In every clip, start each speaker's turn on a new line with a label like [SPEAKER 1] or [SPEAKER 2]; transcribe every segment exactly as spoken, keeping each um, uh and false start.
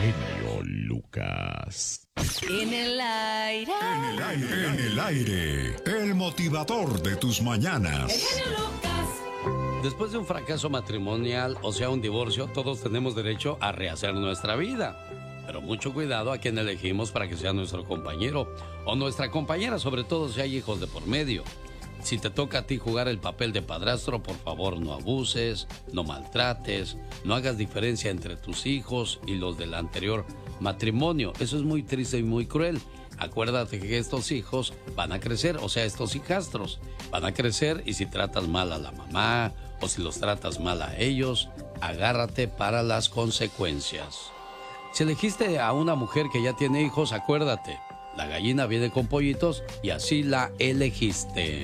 [SPEAKER 1] genio Lucas.
[SPEAKER 2] En el aire.
[SPEAKER 3] En el aire. En el aire. El motivador de tus mañanas.
[SPEAKER 2] El genio Lucas.
[SPEAKER 4] Después de un fracaso matrimonial, o sea, un divorcio, todos tenemos derecho a rehacer nuestra vida. Pero mucho cuidado a quien elegimos para que sea nuestro compañero o nuestra compañera, sobre todo si hay hijos de por medio. Si te toca a ti jugar el papel de padrastro, por favor no abuses, no maltrates, no hagas diferencia entre tus hijos y los del anterior matrimonio. Eso es muy triste y muy cruel. Acuérdate que estos hijos van a crecer, o sea, estos hijastros van a crecer, y si tratas mal a la mamá o si los tratas mal a ellos, agárrate para las consecuencias. Si elegiste a una mujer que ya tiene hijos, acuérdate, la gallina viene con pollitos y así la elegiste.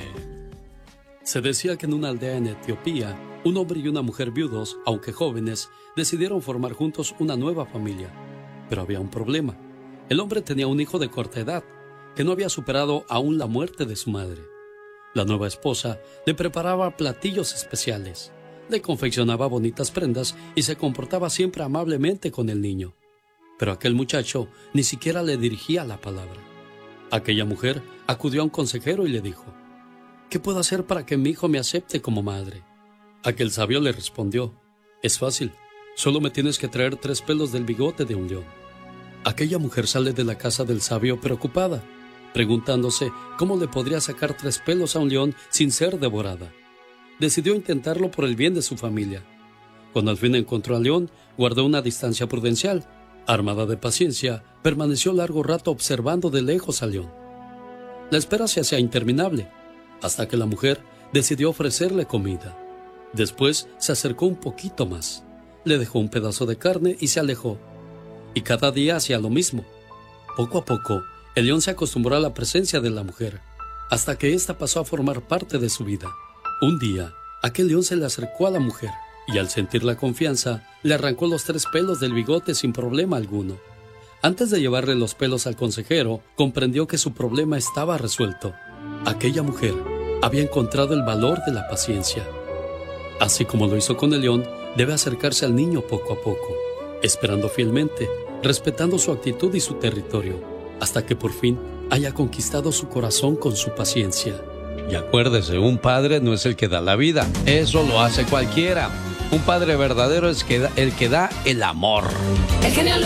[SPEAKER 5] Se decía que en una aldea en Etiopía, un hombre y una mujer viudos, aunque jóvenes, decidieron formar juntos una nueva familia. Pero había un problema. El hombre tenía un hijo de corta edad, que no había superado aún la muerte de su madre. La nueva esposa le preparaba platillos especiales, le confeccionaba bonitas prendas y se comportaba siempre amablemente con el niño. Pero aquel muchacho ni siquiera le dirigía la palabra. Aquella mujer acudió a un consejero y le dijo: ¿qué puedo hacer para que mi hijo me acepte como madre? Aquel sabio le respondió: es fácil, solo me tienes que traer tres pelos del bigote de un león. Aquella mujer sale de la casa del sabio preocupada, preguntándose cómo le podría sacar tres pelos a un león sin ser devorada. Decidió intentarlo por el bien de su familia. Cuando al fin encontró al león, guardó una distancia prudencial. Armada de paciencia, permaneció largo rato observando de lejos al león. La espera se hacía interminable, hasta que la mujer decidió ofrecerle comida. Después se acercó un poquito más, le dejó un pedazo de carne y se alejó. Y cada día hacía lo mismo. Poco a poco, el león se acostumbró a la presencia de la mujer, hasta que ésta pasó a formar parte de su vida. Un día, aquel león se le acercó a la mujer, y al sentir la confianza, le arrancó los tres pelos del bigote sin problema alguno. Antes de llevarle los pelos al consejero, comprendió que su problema estaba resuelto. Aquella mujer había encontrado el valor de la paciencia. Así como lo hizo con el león, debe acercarse al niño poco a poco, esperando fielmente, respetando su actitud y su territorio, hasta que por fin haya conquistado su corazón con su paciencia.
[SPEAKER 4] Y acuérdese, un padre no es el que da la vida, eso lo hace cualquiera. Un padre verdadero es que da, el que da el amor.
[SPEAKER 2] El genio